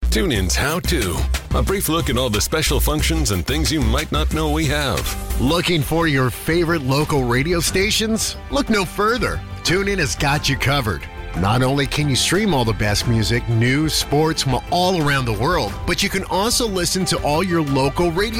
TuneIn's How To. A brief look at all the special functions and things you might not know we have. Looking for your favorite local radio stations? Look no further. TuneIn has got you covered. Not only can you stream all the best music, news, sports from all around the world, but you can also listen to all your local radio